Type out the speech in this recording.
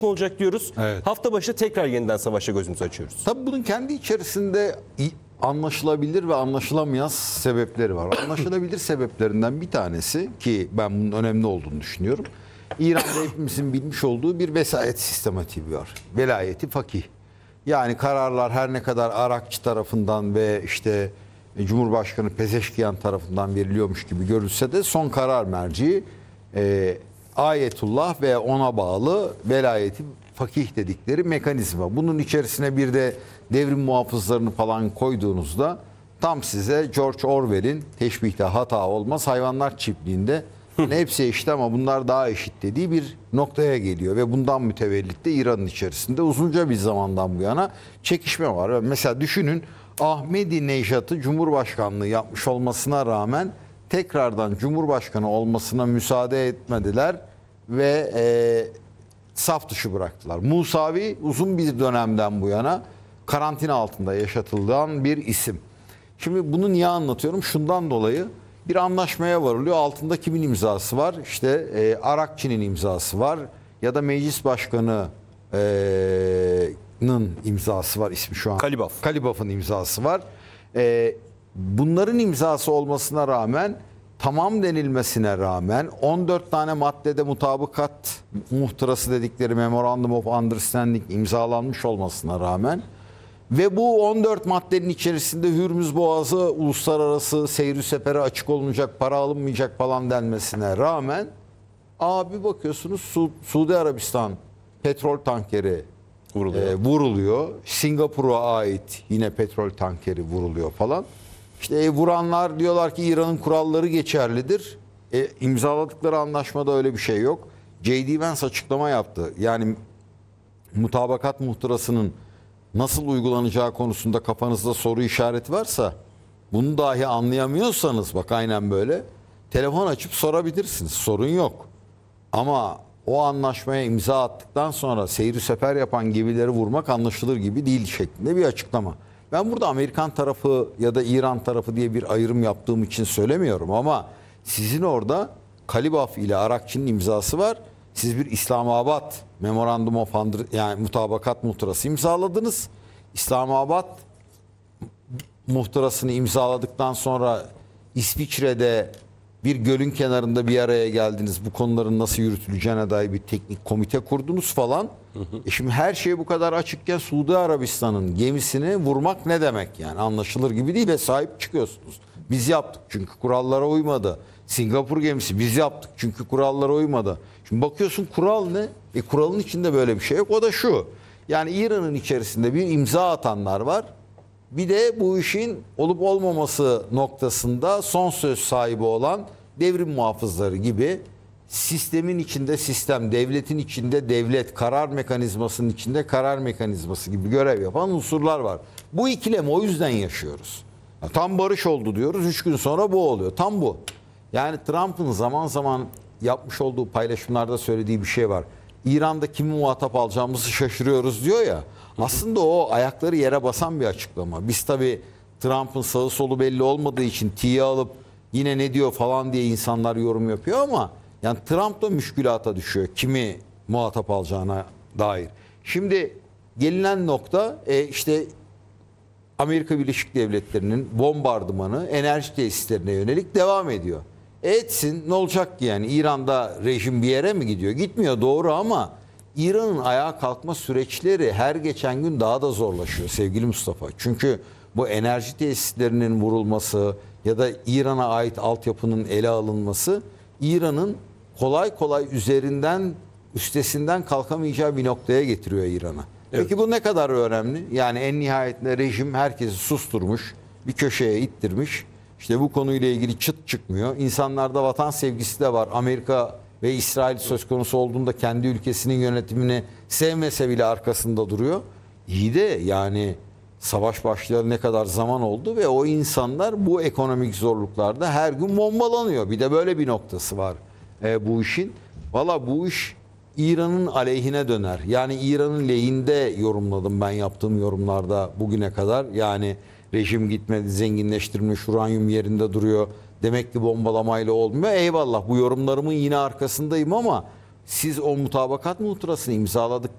olacak diyoruz. Evet. Hafta başı tekrar yeniden savaşa gözümüzü açıyoruz. Tabii bunun kendi içerisinde anlaşılabilir ve anlaşılamayan sebepleri var. Anlaşılabilir sebeplerinden bir tanesi, ki ben bunun önemli olduğunu düşünüyorum. İran'da hepimizin bilmiş olduğu bir vesayet sistematiği var. Velayeti fakih. Yani kararlar her ne kadar Arakçı tarafından ve işte Cumhurbaşkanı Pezeşkiyan tarafından veriliyormuş gibi görülse de son karar merci Ayetullah ve ona bağlı velayeti fakih dedikleri mekanizma. Bunun içerisine bir de devrim muhafızlarını falan koyduğunuzda tam size George Orwell'in teşbihte hata olmaz hayvanlar çiftliğinde hepsi eşit ama bunlar daha eşit dediği bir noktaya geliyor ve bundan mütevellit de İran'ın içerisinde uzunca bir zamandan bu yana çekişme var. Mesela düşünün, Ahmedi Nejat'ı Cumhurbaşkanlığı yapmış olmasına rağmen tekrardan Cumhurbaşkanı olmasına müsaade etmediler ve saf dışı bıraktılar. Musavi uzun bir dönemden bu yana karantina altında yaşatılan bir isim. Şimdi bunu niye anlatıyorum? Şundan dolayı bir anlaşmaya varılıyor. Altında kimin imzası var? İşte Arakçı'nın imzası var ya da Meclis Başkanı'nın imzası var, ismi şu an. Kalibaf'ın imzası var. Bunların imzası olmasına rağmen, tamam denilmesine rağmen 14 tane maddede mutabakat muhtırası dedikleri Memorandum of Understanding imzalanmış olmasına rağmen ve bu 14 maddenin içerisinde Hürmüz Boğazı uluslararası seyri sefere açık olmayacak, para alınmayacak falan denmesine rağmen abi bakıyorsunuz Suudi Arabistan petrol tankeri vuruluyor. Singapur'a ait yine petrol tankeri vuruluyor falan. İşte vuranlar diyorlar ki İran'ın kuralları geçerlidir. İmzaladıkları anlaşmada öyle bir şey yok. J.D. Vance açıklama yaptı. Yani mutabakat muhtırasının nasıl uygulanacağı konusunda kafanızda soru işareti varsa, bunu dahi anlayamıyorsanız bak aynen böyle telefon açıp sorabilirsiniz. Sorun yok. Ama o anlaşmaya imza attıktan sonra seyri sefer yapan gemileri vurmak anlaşılır gibi değil şeklinde bir açıklama. Ben burada Amerikan tarafı ya da İran tarafı diye bir ayrım yaptığım için söylemiyorum ama sizin orada Kalibaf ile Arakçı'nın imzası var. Siz bir İslamabad Memorandum of yani mutabakat muhtırası imzaladınız. İslamabad muhtırasını imzaladıktan sonra İsviçre'de bir gölün kenarında bir araya geldiniz. Bu konuların nasıl yürütüleceğine dair bir teknik komite kurdunuz falan. Şimdi her şey bu kadar açıkken Suudi Arabistan'ın gemisini vurmak ne demek yani? Anlaşılır gibi değil ve sahip çıkıyorsunuz. Biz yaptık çünkü kurallara uymadı. Singapur gemisi biz yaptık çünkü kurallara uymadı. Şimdi bakıyorsun kural ne? Kuralın içinde böyle bir şey yok. O da şu. Yani İran'ın içerisinde bir imza atanlar var. Bir de bu işin olup olmaması noktasında son söz sahibi olan devrim muhafızları gibi sistemin içinde sistem, devletin içinde devlet, karar mekanizmasının içinde karar mekanizması gibi görev yapan unsurlar var. Bu ikilemi o yüzden yaşıyoruz. Tam barış oldu diyoruz, 3 gün sonra bu oluyor. Tam bu. Yani Trump'ın zaman zaman yapmış olduğu paylaşımlarda söylediği bir şey var. İran'da kimi muhatap alacağımızı şaşırıyoruz diyor ya. Aslında o ayakları yere basan bir açıklama. Biz tabii Trump'ın sağı solu belli olmadığı için tiye alıp yine ne diyor falan diye insanlar yorum yapıyor ama yani Trump da müşkülata düşüyor kimi muhatap alacağına dair. Şimdi gelinen nokta işte Amerika Birleşik Devletleri'nin bombardımanı enerji tesislerine yönelik devam ediyor. Etsin, ne olacak ki yani? İran'da rejim bir yere mi gidiyor? Gitmiyor, doğru, ama İran'ın ayağa kalkma süreçleri her geçen gün daha da zorlaşıyor sevgili Mustafa. Çünkü bu enerji tesislerinin vurulması ya da İran'a ait altyapının ele alınması İran'ın kolay kolay üstesinden kalkamayacağı bir noktaya getiriyor İran'a. Evet. Peki bu ne kadar önemli? Yani en nihayetinde rejim herkesi susturmuş, bir köşeye ittirmiş. İşte bu konuyla ilgili çıt çıkmıyor. İnsanlarda vatan sevgisi de var. Amerika ve İsrail söz konusu olduğunda kendi ülkesinin yönetimini sevmese bile arkasında duruyor. İyi de yani savaş başlayalı ne kadar zaman oldu ve o insanlar bu ekonomik zorluklarda her gün bombalanıyor. Bir de böyle bir noktası var bu işin. Valla bu iş İran'ın aleyhine döner. Yani İran'ın lehinde yorumladım ben yaptığım yorumlarda bugüne kadar. Yani rejim gitmedi, zenginleştirilmiş, uranyum yerinde duruyor. Demek ki bombalamayla olmuyor. Eyvallah, bu yorumlarımın yine arkasındayım ama siz o mutabakat muhtırasını imzaladıktan